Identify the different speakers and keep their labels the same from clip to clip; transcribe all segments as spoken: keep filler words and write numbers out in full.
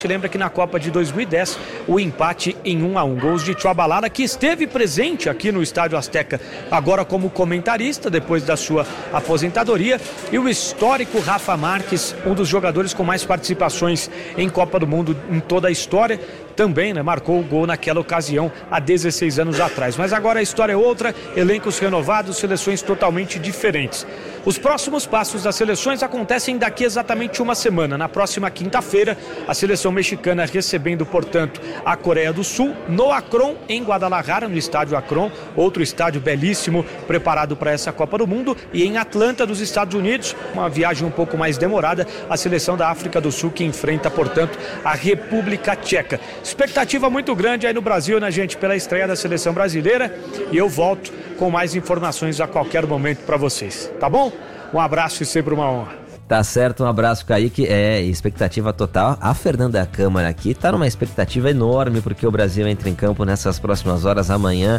Speaker 1: Lembra que na Copa de dois mil e dez, o empate em um a um. Gols de Tchabalala, que esteve presente aqui no Estádio Azteca, agora como comentarista, depois da sua aposentadoria. E o histórico Rafa Marques, um dos jogadores com mais participações em Copa do Mundo em toda a história, também, né, marcou o gol naquela ocasião há dezesseis anos atrás. Mas agora a história é outra, elencos renovados, seleções totalmente diferentes. Os próximos passos das seleções acontecem daqui exatamente uma semana. Na próxima quinta-feira, a seleção mexicana recebendo, portanto, a Coreia do Sul no Akron, em Guadalajara, no estádio Akron, outro estádio belíssimo preparado para essa Copa do Mundo, e em Atlanta, dos Estados Unidos, uma viagem um pouco mais demorada, a seleção da África do Sul, que enfrenta, portanto, a República Tcheca. Expectativa muito grande aí no Brasil, né, gente, pela estreia da seleção brasileira, e eu volto com mais informações a qualquer momento para vocês, tá bom? Um abraço e sempre uma honra.
Speaker 2: Tá certo, um abraço, Kaique. É, expectativa total. A Fernanda Câmara aqui tá numa expectativa enorme, porque o Brasil entra em campo nessas próximas horas, amanhã,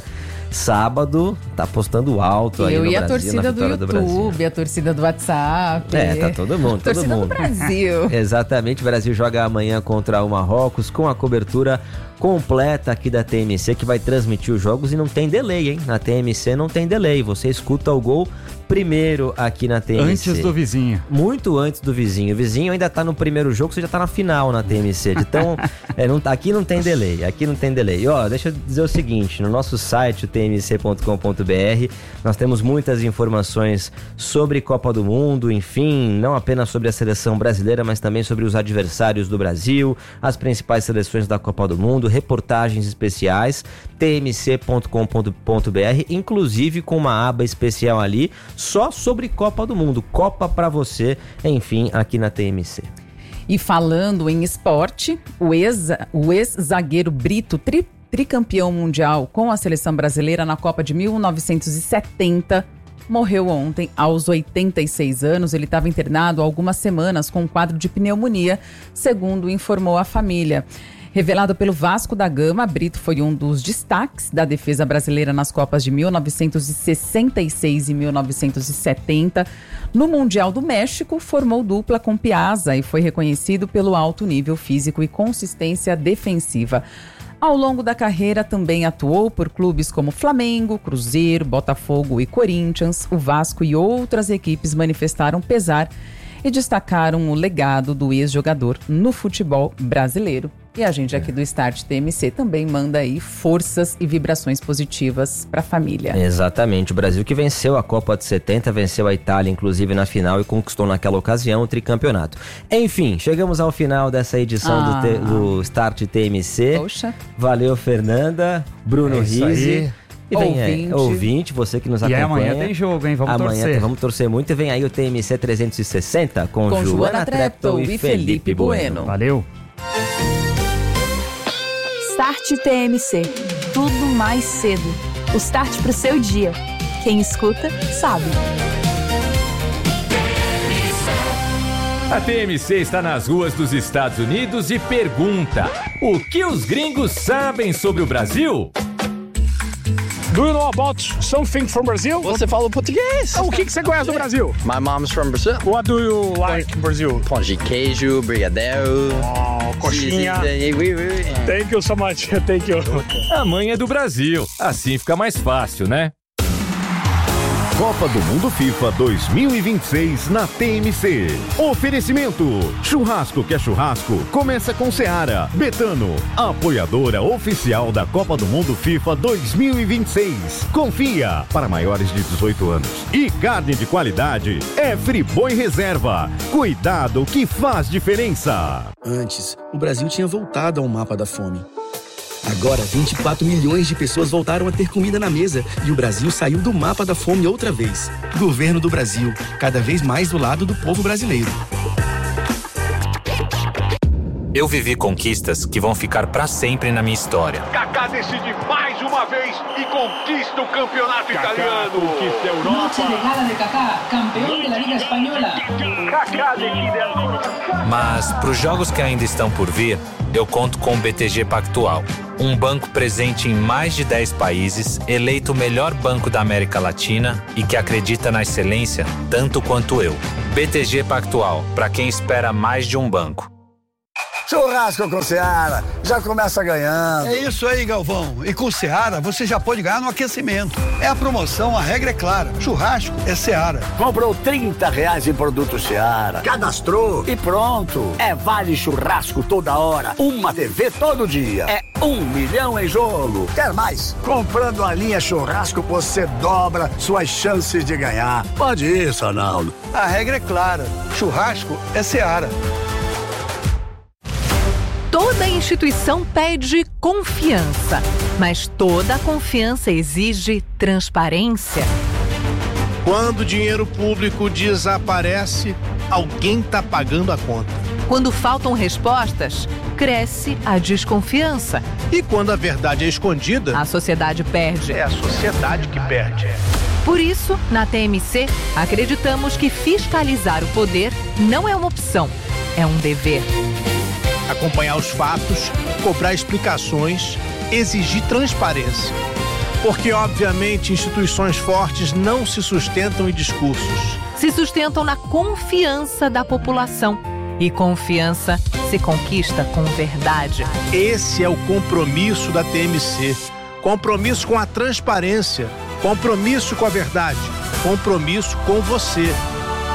Speaker 2: sábado, tá postando alto aí no Brasil.
Speaker 3: Eu e a torcida do YouTube, a torcida do WhatsApp.
Speaker 2: É, tá todo mundo, todo
Speaker 3: torcida
Speaker 2: mundo.
Speaker 3: do Brasil.
Speaker 2: Exatamente, o Brasil joga amanhã contra o Marrocos, com a cobertura completa aqui da T M C, que vai transmitir os jogos, e não tem delay, hein? Na T M C não tem delay, você escuta o gol primeiro aqui na T M C.
Speaker 4: Antes do vizinho.
Speaker 2: Muito antes do vizinho. O vizinho ainda tá no primeiro jogo, você já tá na final na T M C. Então, é, não, aqui não tem delay, aqui não tem delay. E, ó, deixa eu dizer o seguinte, no nosso site, o t m c ponto com ponto b r, nós temos muitas informações sobre Copa do Mundo, enfim, não apenas sobre a seleção brasileira, mas também sobre os adversários do Brasil, as principais seleções da Copa do Mundo, reportagens especiais, t m c ponto com ponto b r, inclusive com uma aba especial ali, só sobre Copa do Mundo, Copa pra você, enfim, aqui na T M C.
Speaker 3: E falando em esporte, o ex, o ex-zagueiro Brito, tri, tricampeão mundial com a seleção brasileira na Copa de mil novecentos e setenta, morreu ontem aos oitenta e seis anos. Ele estava internado há algumas semanas com um quadro de pneumonia, segundo informou a família. Revelado pelo Vasco da Gama, Brito foi um dos destaques da defesa brasileira nas Copas de mil novecentos e sessenta e seis e mil novecentos e setenta. No Mundial do México, formou dupla com Piazza e foi reconhecido pelo alto nível físico e consistência defensiva. Ao longo da carreira, também atuou por clubes como Flamengo, Cruzeiro, Botafogo e Corinthians. O Vasco e outras equipes manifestaram pesar e destacaram o legado do ex-jogador no futebol brasileiro. E a gente aqui do Start T M C também manda aí forças e vibrações positivas para a família.
Speaker 2: Exatamente, o Brasil que venceu a Copa de setenta, venceu a Itália inclusive na final e conquistou naquela ocasião o tricampeonato. Enfim, chegamos ao final dessa edição
Speaker 3: ah.
Speaker 2: do, T, do Start T M C.
Speaker 3: Poxa.
Speaker 2: Valeu, Fernanda, Bruno
Speaker 4: é
Speaker 2: Rizzi. E vem
Speaker 3: ouvinte.
Speaker 2: Aí, ouvinte, você que nos acompanha.
Speaker 4: E amanhã tem jogo, hein? Vamos
Speaker 2: amanhã
Speaker 4: torcer.
Speaker 2: Vamos torcer muito. E vem aí o T M C trezentos e sessenta com,
Speaker 3: com
Speaker 2: Joana,
Speaker 3: Joana
Speaker 2: Treptow e Felipe Bueno.
Speaker 4: Valeu.
Speaker 5: Start T M C. Tudo mais cedo. O start pro seu dia. Quem escuta, sabe.
Speaker 6: A T M C está nas ruas dos Estados Unidos e pergunta: o que os gringos sabem sobre o Brasil?
Speaker 7: Do you know about something from Brazil?
Speaker 8: Você fala português?
Speaker 7: O que, que você conhece do Brasil?
Speaker 8: My mom's from Brazil.
Speaker 7: What do you like in Brazil?
Speaker 8: Pão de queijo, brigadeiro.
Speaker 7: Oh, coxinha. Thank you so much. Thank you.
Speaker 6: A mãe é do Brasil. Assim fica mais fácil, né?
Speaker 9: Copa do Mundo FIFA dois mil e vinte e seis na T M C. Oferecimento: churrasco que é churrasco, começa com Seara. Betano, apoiadora oficial da Copa do Mundo FIFA dois mil e vinte e seis. Confia, para maiores de dezoito anos. E carne de qualidade é Friboi Reserva. Cuidado que faz diferença.
Speaker 10: Antes, o Brasil tinha voltado ao mapa da fome. Agora, vinte e quatro milhões de pessoas voltaram a ter comida na mesa e o Brasil saiu do mapa da fome outra vez. Governo do Brasil, cada vez mais do lado do povo brasileiro.
Speaker 11: Eu vivi conquistas que vão ficar pra sempre na minha história.
Speaker 12: Kaká decide mais uma vez e conquista o campeonato Kaká italiano. Conquista a Europa.
Speaker 13: Noche de gala de Kaká, campeão da Liga Espanhola.
Speaker 12: Kaká decide a...
Speaker 11: Mas pros jogos que ainda estão por vir, eu conto com o B T G Pactual, um banco presente em mais de dez países, eleito o melhor banco da América Latina e que acredita na excelência tanto quanto eu. B T G Pactual, para quem espera mais de um banco.
Speaker 14: Churrasco com Seara, já começa ganhando.
Speaker 15: É isso aí, Galvão. E com Seara, você já pode ganhar no aquecimento. É a promoção, a regra é clara. Churrasco é Seara.
Speaker 14: Comprou trinta reais em produto Seara, cadastrou e pronto. É vale churrasco toda hora, uma T V todo dia. É um milhão em jogo. Quer mais? Comprando a linha churrasco, você dobra suas chances de ganhar. Pode isso, Arnaldo.
Speaker 15: A regra é clara. Churrasco é Seara.
Speaker 16: Toda instituição pede confiança, mas toda confiança exige transparência.
Speaker 17: Quando o dinheiro público desaparece, alguém está pagando a conta.
Speaker 16: Quando faltam respostas, cresce a desconfiança.
Speaker 17: E quando a verdade é escondida,
Speaker 16: a sociedade perde.
Speaker 17: É a sociedade que perde.
Speaker 16: Por isso, na T M C, acreditamos que fiscalizar o poder não é uma opção, é um dever.
Speaker 17: Acompanhar os fatos, cobrar explicações, exigir transparência. Porque, obviamente, instituições fortes não se sustentam em discursos.
Speaker 16: Se sustentam na confiança da população. E confiança se conquista com verdade.
Speaker 17: Esse é o compromisso da T M C. Compromisso com a transparência. Compromisso com a verdade. Compromisso com você.